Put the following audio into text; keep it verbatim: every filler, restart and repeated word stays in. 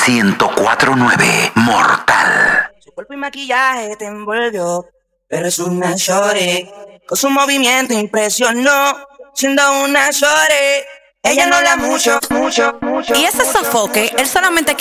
ciento cuatro punto nueve Mortal. Su cuerpo y maquillaje te envolvió, pero es una shorty. Con su movimiento impresionó, siendo una shorty. Ella no habla mucho, mucho, mucho. Y ese sofoque, él solamente quiere